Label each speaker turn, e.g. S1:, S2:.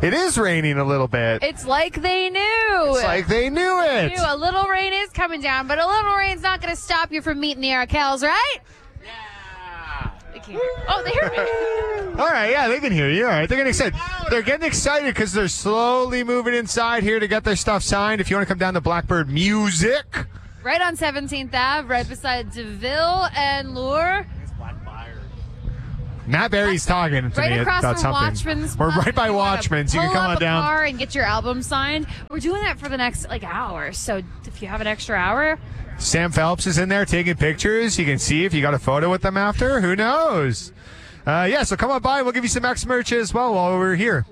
S1: It is raining a little bit.
S2: It's like they knew.
S1: It's like they knew it.
S2: A little rain is coming down, but a little rain's not going to stop you from meeting the Arkells, right? Oh, they hear me.
S1: All right, yeah, they can hear you. All right, they're getting excited. They're getting excited because they're slowly moving inside here to get their stuff signed. If you want to come down to Blackbird Music.
S2: Right on 17th Ave, right beside DeVille and Lure.
S1: Matt Berry's talking to
S2: right
S1: me
S2: across
S1: about
S2: from
S1: something.
S2: Watchman's.
S1: We're right by Watchman's. You can come on down.
S2: Car and get your album signed. We're doing that for the next hour. So if you have an extra hour.
S1: Sam Phelps is in there taking pictures. You can see if you got a photo with them after. Who knows? So come on by. We'll give you some X merch as well while we're here.